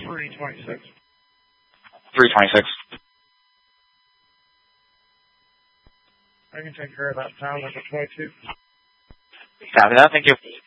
326. 326. I can take care of that, town number 22. Copy that, thank you.